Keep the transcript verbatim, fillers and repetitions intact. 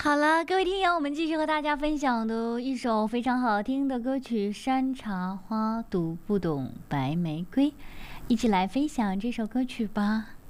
好了，各位听友，我们继续和大家分享的一首非常好听的歌曲《山茶花读不懂白玫瑰》，一起来分享这首歌曲吧。